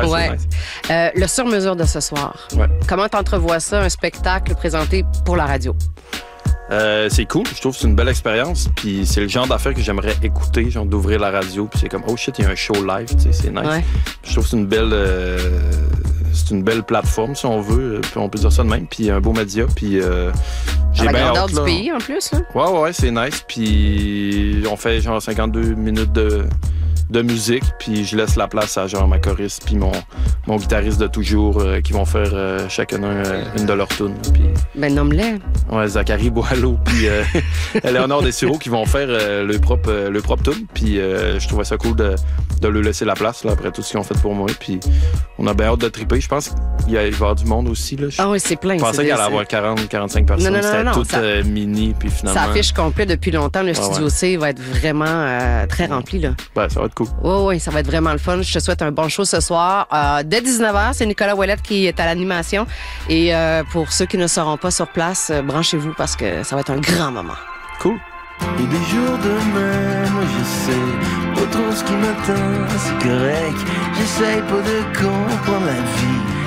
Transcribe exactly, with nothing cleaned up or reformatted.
ouais. c'est nice. Euh, le sur-mesure de ce soir. Ouais. Comment t'entrevois ça, un spectacle présenté pour la radio? Euh, c'est cool, je trouve que c'est une belle expérience. Puis c'est le genre d'affaires que j'aimerais écouter, genre d'ouvrir la radio. Puis c'est comme, oh shit, il y a un show live, tu sais, c'est nice. Ouais. Je trouve que c'est une belle. Euh, c'est une belle plateforme, si on veut. Puis on peut dire ça de même. Puis un beau média. Puis euh, j'ai À la bien grandeur hâte, du là. pays, en plus. Là. Ouais, ouais, ouais, c'est nice. Puis on fait genre cinquante-deux minutes de, de musique. Puis je laisse la place à genre ma choriste puis mon, mon guitariste de toujours euh, qui vont faire euh, chacun euh, une de leurs tunes. Puis Ben, nomme-les. ouais, Zachary Boileau puis euh, Éléonore Dessureau qui vont faire euh, le propre, euh, le propre tune. Puis euh, je trouvais ça cool de, de leur laisser la place là, après tout ce qu'ils ont fait pour moi. Puis on a bien hâte de triper. Je pense qu'il va y avoir du monde aussi. Là. Je Ah oui, c'est plein. pensais c'est qu'il allait des- avoir quarante à quarante-cinq personnes. Non, non, non, C'était non, tout ça- euh, mini. Puis finalement, Ça affiche complet depuis longtemps. Le studio ouais. C va être vraiment euh, très rempli. Là. ben, ça va être cool. Oui, oui, ça va être vraiment le fun. Je te souhaite un bon show ce soir. Euh, dès dix-neuf heures, c'est Nicolas Ouellette qui est à l'animation. Et euh, pour ceux qui ne seront pas sur place, euh, branchez-vous parce que ça va être un grand moment. Cool. Et des jours de même, je sais pas trop ce qui m'attend, c'est correct. J'essaye pas de comprendre la vie.